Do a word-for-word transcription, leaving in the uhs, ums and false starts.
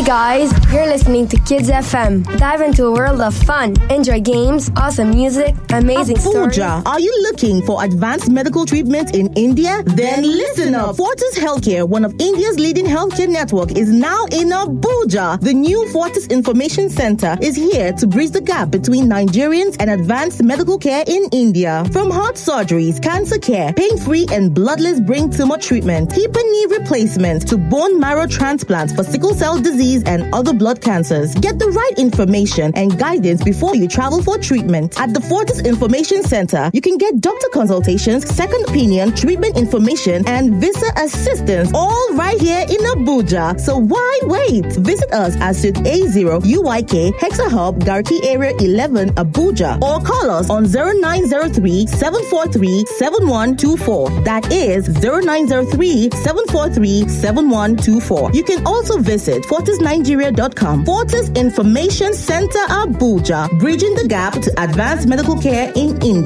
guys, you're listening to Kids F M. Dive into a world of fun. Enjoy games, awesome music, amazing stories. Abuja, are you looking for advanced medical treatment in India? Then listen up. Fortis Healthcare, one of India's leading healthcare network, is now in Abuja. The new Fortis Information Center is here to bridge the gap between Nigerians and advanced medical care in India. From heart surgeries, cancer care, pain-free and bloodless brain tumor treatment, hip and knee replacement, to bone marrow transplants for sickle cell disease and other blood cancers. Get the right information and guidance before you travel for treatment. At the Fortis Information Center, you can get doctor consultations, second opinion, treatment information, and visa assistance, all right here in Abuja. So why wait? Visit us at Suite A zero U Y K Hexa Hub, Garki Area eleven, Abuja, or call us on zero nine zero three, seven four three, seven one two four. That is zero nine zero three, seven four three, seven one two four. You can also visit fortis nigeria dot com. Fortis Information Center Abuja, bridging the gap to advanced medical care in India.